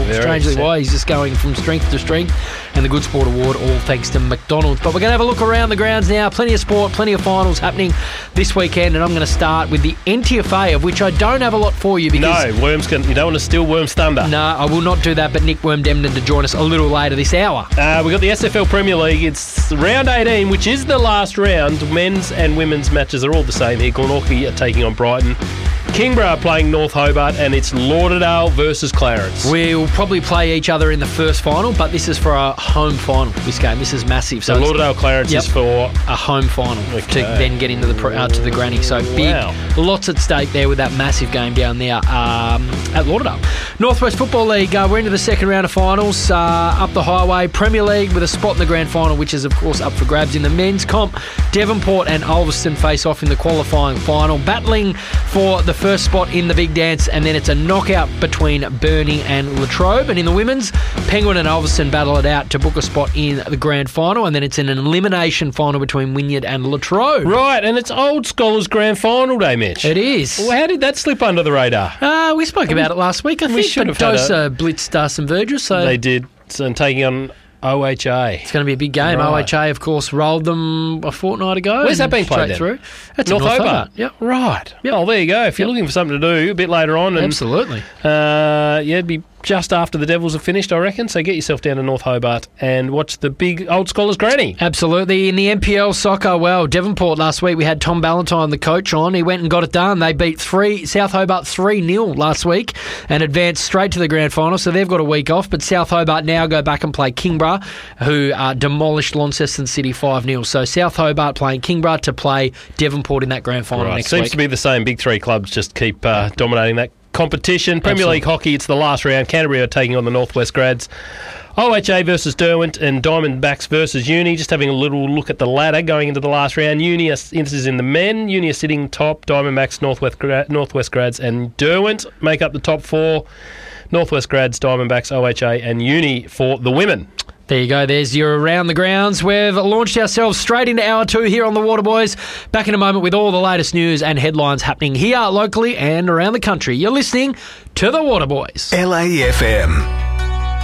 Strangely why, he's just going from strength to strength. And the Good Sport Award, all thanks to McDonald's. But we're going to have a look around the grounds now. Plenty of sport, plenty of finals happening this weekend. And I'm going to start with the NTFA, of which I don't have a lot for you. Because no, you don't want to steal Worm's thunder. No, I will not do that. But Nick Worm-Demden to join us a little later this hour. We've got the SFL Premier League. It's round 18, which is the last round. Men's and women's matches are all the same here. Glenorchy are taking on Brighton. Kingborough are playing North Hobart, and it's Lauderdale versus Clarence. We'll probably play each other in the first final, but this is for a home final, this game. This is massive. So Lauderdale Clarence is for a home final to then get into to the granny. So big, lots at stake there with that massive game down there at Lauderdale. Northwest Football League, we're into the second round of finals. Up the highway, Premier League with a spot in the grand final, which is, of course, up for grabs in the men's comp. Devonport and Ulverston face off in the qualifying final, battling for the first spot in the big dance, and then it's a knockout between Burnie and Latrobe. And in the women's, Penguin and Ulverston battle it out to book a spot in the grand final, and then it's an elimination final between Wynyard and Latrobe. Right, and it's Old Scholars Grand Final Day, Mitch. It is. Well, how did that slip under the radar? We spoke about it last week. I think Badosa blitzed St Virgil. So they did, and taking on OHA. It's going to be a big game. Right. OHA, of course, rolled them a fortnit ago. Where's that being played then? Through. That's North Hobart. Yep. Right. Yep. Oh, there you go. If you're looking for something to do a bit later on. And, absolutely. It'd be just after the Devils have finished, I reckon. So get yourself down to North Hobart and watch the big Old Scholars Granny. Absolutely. In the NPL soccer, well, Devonport last week, we had Tom Ballantyne, the coach, on. He went and got it done. They beat South Hobart 3-0 last week and advanced straight to the grand final. So they've got a week off. But South Hobart now go back and play Kingborough, who demolished Launceston City 5-0. So South Hobart playing Kingborough to play Devonport in that grand final next week. Seems to be the same. Big three clubs just keep dominating that competition. Premier League hockey, it's the last round. Canterbury are taking on the Northwest Grads. OHA versus Derwent and Diamondbacks versus Uni. Just having a little look at the ladder going into the last round. Uni is in the men. Uni are sitting top. Diamondbacks, Northwest Grads and Derwent make up the top four. Northwest Grads, Diamondbacks, OHA and Uni for the women. There you go. There's your Around the Grounds. We've launched ourselves straight into Hour 2 here on the Waterboys. Back in a moment with all the latest news and headlines happening here locally and around the country. You're listening to the Waterboys. LAFM.